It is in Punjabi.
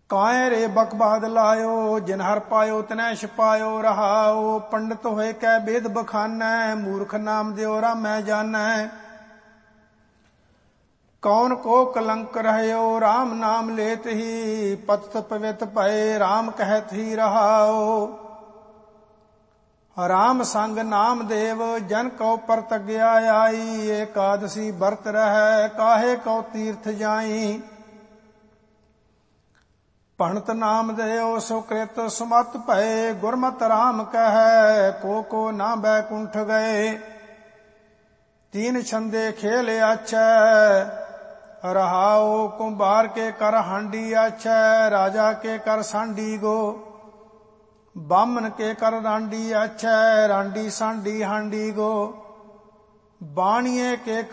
ਕਾਇ ਰੇ ਬਕਬਾਦ ਲਾਇਓ, ਜਿਨ ਹਰ ਪਾਇਓ ਤਿਨੈ ਛਪਾਇਓ। ਰਹਾਉ ਪੰਡਿਤ ਹੋਏ ਕੈ ਬੇਦ ਬਖਾਨੈ, ਮੂਰਖ ਨਾਮ ਦਿਓ ਰਾਮੈ ਜਾਨੈ। ਕੌਣ ਕੋ ਕਲੰਕ ਰਹਿਓ, ਰਾਮ ਨਾਮ ਲੇਤ ਹੀ। ਪਤਿਤ ਪਵਿੱਤ ਭਏ, ਰਾਮ ਕਹਿਤ ਹੀ। ਰਹਾਉ ਰਾਮ ਸੰਗ ਨਾਮ ਦੇਵ, ਜਨ ਕਉ ਪਰਤਗਿਆ ਆਈ। ਏਕਾਦਸੀ ਵਰਤ ਰਹੈ, ਕਾਹੇ ਕਉ ਤੀਰਥ ਜਾਈ। ਭਣਤ ਨਾਮ ਦੇਓ, ਸੁਕ੍ਰਿਤ ਸੁਮਤ ਭਏ। ਗੁਰਮਤਿ ਰਾਮ ਕਹੈ, ਕੋ ਨਾ ਬੈਕੁੰਠ ਗਏ। ਤੀਨ ਛੰਦੇ ਖੇਲ ਆਛੈ, ਰਹਾਉ ਕੁੰਭਾਰ ਕੇ ਕਰ ਹਾਂਡੀ ਆਛੈ। ਰਾਜਾ ਕੇ ਕਰ ਸਾਂਡੀ ਗੋ, ਬਾਮਨ ਕੇ ਕਰ ਰਾਂਡੀ ਆਛੈ। ਰਾਂਡੀ ਸਾਂਡੀ ਹਾਂਡੀ ਗੋ, ਬਾਣੀਏ ਕੇ